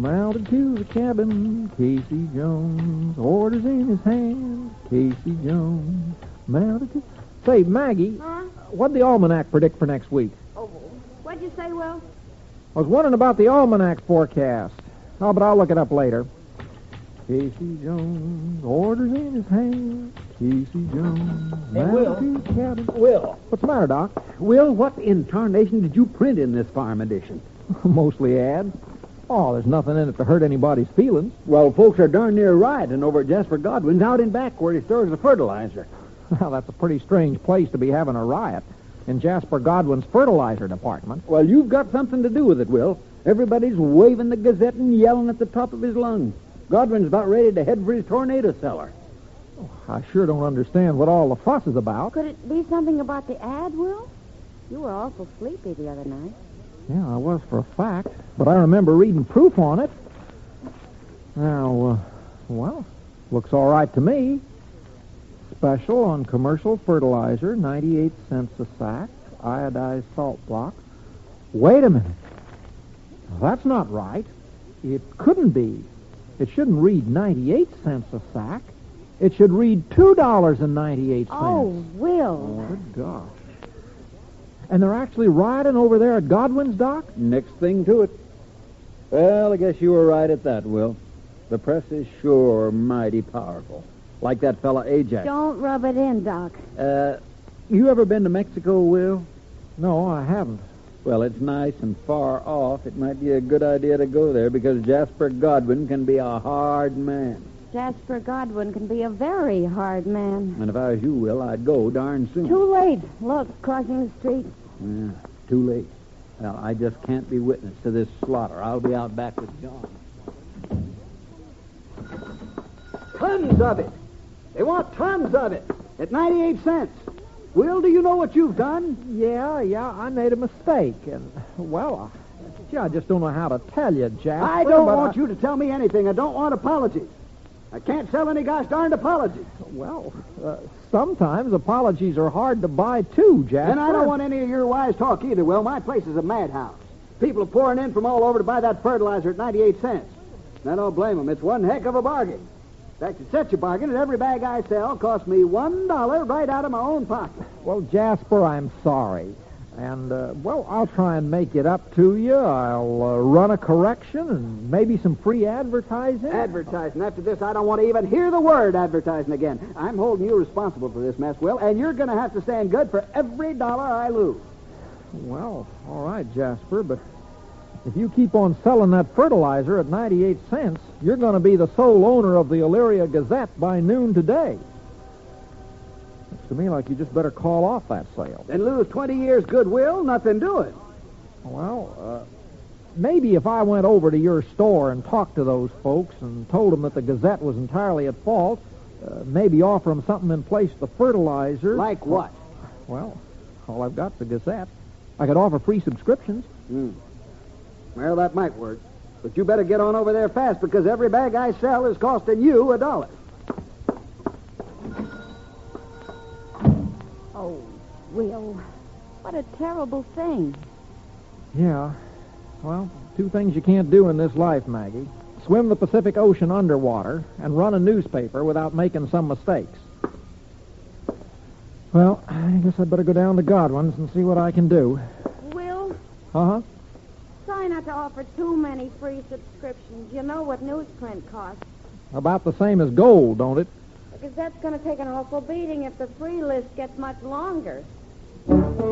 Mounted to the cabin, Casey Jones. Orders in his hand, Casey Jones. Mounted to... Say, Maggie, Huh? what'd the almanac predict for next week? Oh, what'd you say, Will? I was wondering about the almanac forecast. Oh, but I'll look it up later. Casey Jones, orders in his hand. Casey Jones, Hey, Will. mounted to the cabin. Will. What's the matter, Doc? Will, what in tarnation did you print in this farm edition? Mostly ads. Oh, there's nothing in it to hurt anybody's feelings. Well, folks are darn near rioting over at Jasper Godwin's out in back where he stores the fertilizer. Well, that's a pretty strange place to be having a riot. In Jasper Godwin's fertilizer department. Well, you've got something to do with it, Will. Everybody's waving the Gazette and yelling at the top of his lungs. Godwin's about ready to head for his tornado cellar. I sure don't understand what all the fuss is about. Could it be something about the ad, Will? You were awful sleepy the other night. Yeah, I was for a fact, but I remember reading proof on it. Now, well, looks all right to me. Special on commercial fertilizer, 98 cents a sack, iodized salt blocks. Wait a minute. That's not right. It couldn't be. It shouldn't read 98 cents a sack. It should read $2.98. Oh, Will. Good gosh. And they're actually rioting over there at Godwin's, Doc? Next thing to it. Well, I guess you were right at that, Will. The press is sure mighty powerful. Like that fella Ajax. Don't rub it in, Doc. You ever been to Mexico, Will? No, I haven't. Well, it's nice and far off. It might be a good idea to go there because Jasper Godwin can be a hard man. Jasper Godwin can be a very hard man. And if I was you, Will, I'd go darn soon. Too late. Look, crossing the street. Yeah, too late. Well, I just can't be witness to this slaughter. I'll be out back with John. Tons of it. They want tons of it at 98 cents. Will, do you know what you've done? Yeah, I made a mistake. And, well, I just don't know how to tell you, Jasper. I don't want you to tell me anything. I don't want apologies. I can't sell any gosh darned apologies. Well, sometimes apologies are hard to buy, too, Jasper. And I don't want any of your wise talk either, Will. My place is a madhouse. People are pouring in from all over to buy that fertilizer at 98 cents. And I don't blame them. It's one heck of a bargain. In fact, it's such a bargain that every bag I sell costs me $1 right out of my own pocket. Well, Jasper, I'm sorry. And, well, I'll try and make it up to you. I'll run a correction and maybe some free advertising. Advertising. After this, I don't want to even hear the word advertising again. I'm holding you responsible for this mess, Will, and you're going to have to stand good for every dollar I lose. Well, all right, Jasper, but if you keep on selling that fertilizer at 98 cents, you're going to be the sole owner of the Elyria Gazette by noon today. Looks to me like you just better call off that sale. Then lose 20 years' goodwill, nothing doing. Well, maybe if I went over to your store and talked to those folks and told them that the Gazette was entirely at fault, maybe offer them something in place of the fertilizer. Like what? Well, all I've got's the Gazette. I could offer free subscriptions. Well, that might work. But you better get on over there fast because every bag I sell is costing you $1. Oh, Will, what a terrible thing. Yeah. Well, two things you can't do in this life, Maggie. Swim the Pacific Ocean underwater and run a newspaper without making some mistakes. Well, I guess I'd better go down to Godwin's and see what I can do. Will, Uh-huh. try not to offer too many free subscriptions. You know what newsprint costs. About the same as gold, don't it? Because that's going to take an awful beating if the free list gets much longer.